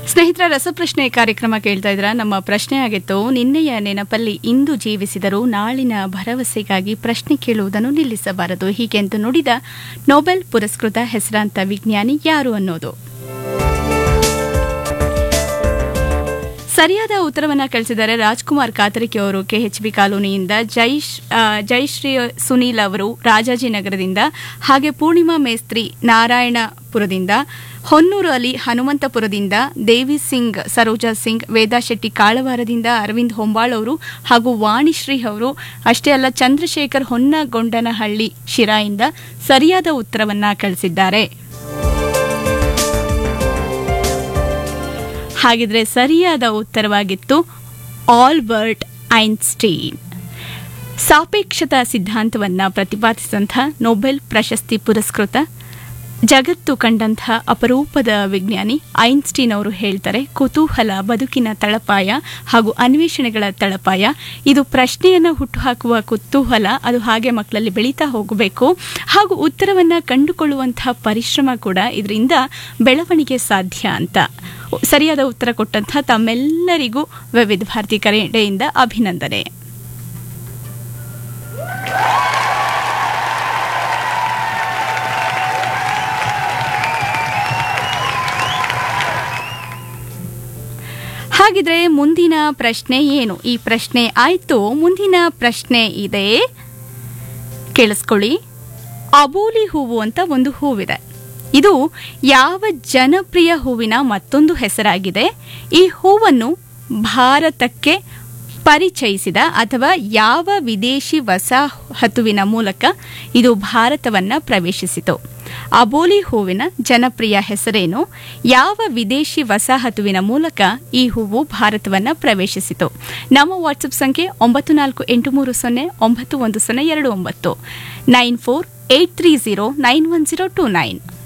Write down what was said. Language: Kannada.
ಸ್ನೇಹಿತರ ರಸಪ್ರಶ್ನೆ ಕಾರ್ಯಕ್ರಮ ಕೇಳ್ತಾ ಇದ್ರ ನಮ್ಮ ಪ್ರಶ್ನೆ ಆಗಿತ್ತು, ನಿನ್ನೆಯ ನೆನಪಲ್ಲಿ ಇಂದು ಜೀವಿಸಿದರೂ ನಾಳಿನ ಭರವಸೆಗಾಗಿ ಪ್ರಶ್ನೆ ಕೇಳುವುದನ್ನು ನಿಲ್ಲಿಸಬಾರದು. ಹೀಗೆಂದು ನುಡಿದ ನೊಬೆಲ್ ಪುರಸ್ಕೃತ ಹೆಸರಾಂತ ವಿಜ್ಞಾನಿ ಯಾರು ಅನ್ನೋದು. ಸರಿಯಾದ ಉತ್ತರವನ್ನು ಕಳಿಸಿದ್ದಾರೆ ರಾಜ್ಕುಮಾರ್ ಕಾತರಿಕೆ ಅವರು ಕೆಎಚ್ಬಿ ಕಾಲೋನಿಯಿಂದ, ಜಯಶ್ರೀ ಸುನೀಲ್ ಅವರು ರಾಜಾಜಿನಗರದಿಂದ, ಹಾಗೆ ಪೂರ್ಣಿಮಾ ಮೇಸ್ತ್ರಿ ನಾರಾಯಣಪುರದಿಂದ, ಹೊನ್ನೂರು ಅಲಿ ಹನುಮಂತಪುರದಿಂದ, ದೇವಿ ಸಿಂಗ್ ಸರೋಜಾ ಸಿಂಗ್, ವೇದಾ ಶೆಟ್ಟಿ ಕಾಳವಾರದಿಂದ, ಅರವಿಂದ್ ಹೊಂಬಾಳ್ ಅವರು ಹಾಗೂ ವಾಣಿಶ್ರೀ ಅವರು, ಅಷ್ಟೇ ಅಲ್ಲ ಚಂದ್ರಶೇಖರ್ ಹೊನ್ನಗೊಂಡನಹಳ್ಳಿ ಶಿರಾಯಿಂದ ಸರಿಯಾದ ಉತ್ತರವನ್ನ ಕಳಿಸಿದ್ದಾರೆ. ಹಾಗಿದ್ರೆ ಸರಿಯಾದ ಉತ್ತರವಾಗಿತ್ತು ಆಲ್ಬರ್ಟ್ ಐನ್ಸ್ಟೀನ್. ಸಾಪೇಕ್ಷತಾ ಸಿದ್ಧಾಂತವನ್ನು ಪ್ರತಿಪಾದಿಸಿದಂಥ ನೊಬೆಲ್ ಪ್ರಶಸ್ತಿ ಪುರಸ್ಕೃತ, ಜಗತ್ತು ಕಂಡಂತಹ ಅಪರೂಪದ ವಿಜ್ಞಾನಿ ಐನ್ಸ್ಟೀನ್ ಅವರು ಹೇಳ್ತಾರೆ, ಕುತೂಹಲ ಬದುಕಿನ ತಳಪಾಯ ಹಾಗೂ ಅನ್ವೇಷಣೆಗಳ ತಳಪಾಯ. ಇದು ಪ್ರಶ್ನೆಯನ್ನು ಹುಟ್ಟುಹಾಕುವ ಕುತೂಹಲ, ಅದು ಹಾಗೆ ಮಕ್ಕಳಲ್ಲಿ ಬೆಳೀತಾ ಹೋಗಬೇಕು, ಹಾಗೂ ಉತ್ತರವನ್ನು ಕಂಡುಕೊಳ್ಳುವಂತಹ ಪರಿಶ್ರಮ ಕೂಡ ಇದರಿಂದ ಬೆಳವಣಿಗೆ ಸಾಧ್ಯ ಅಂತ. ಸರಿಯಾದ ಉತ್ತರ ಕೊಟ್ಟಂತಹ ತಮ್ಮೆಲ್ಲರಿಗೂ ವಿವಿಧ ಭಾರತಿ ಕರೆಡೆಯಿಂದ ಅಭಿನಂದನೆ. ಹಾಗಿದ್ರೆ ಮುಂದಿನ ಪ್ರಶ್ನೆ ಏನು? ಈ ಪ್ರಶ್ನೆ ಆಯ್ತು, ಮುಂದಿನ ಪ್ರಶ್ನೆ ಇದೆ, ಕೇಳಿಸ್ಕೊಳ್ಳಿ. ಅಬೋಲಿ ಹೂವು ಅಂತ ಒಂದು ಹೂವಿದೆ. ಇದು ಯಾವ ಜನಪ್ರಿಯ ಹೂವಿನ ಮತ್ತೊಂದು ಹೆಸರಾಗಿದೆ? ಈ ಹೂವನ್ನು ಭಾರತಕ್ಕೆ ಪರಿಚಯಿಸಿದ ಅಥವಾ ಯಾವ ವಿದೇಶಿ ವಸಾಹತುವಿನ ಮೂಲಕ ಇದು ಭಾರತವನ್ನು ಪ್ರವೇಶಿಸಿತು? ಅಬೋಲಿ ಹೂವಿನ ಜನಪ್ರಿಯ ಹೆಸರೇನು? ಯಾವ ವಿದೇಶಿ ವಸಾಹತುವಿನ ಮೂಲಕ ಈ ಹೂವು ಭಾರತವನ್ನು ಪ್ರವೇಶಿಸಿತು? ನಮ್ಮ ವಾಟ್ಸಪ್ ಸಂಖ್ಯೆ 9483091029 9483091029.